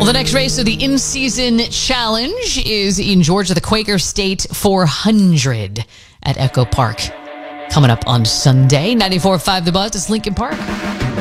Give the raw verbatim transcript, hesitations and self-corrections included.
the next race of the in-season challenge is in Georgia, the Quaker State four hundred at Echo Park. Coming up on Sunday, ninety-four point five The Buzz is Lincoln Park.